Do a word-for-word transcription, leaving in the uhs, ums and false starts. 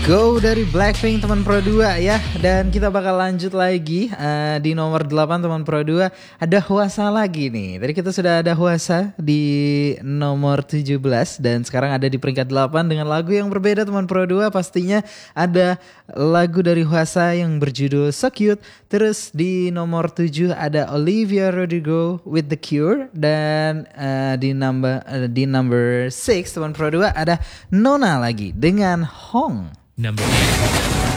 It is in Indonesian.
Go dari Blackpink teman Pro dua ya. Dan kita bakal lanjut lagi uh, di nomor delapan teman Pro dua. Ada Hwasa lagi nih. Tadi kita sudah ada Hwasa di nomor tujuh belas. Dan sekarang ada di peringkat delapan dengan lagu yang berbeda teman Pro dua. Pastinya ada lagu dari Hwasa yang berjudul So Cute. Terus di nomor tujuh ada Olivia Rodrigo with The Cure. Dan uh, di number uh, di number enam teman Pro dua ada Nona lagi dengan Hong. Number eight.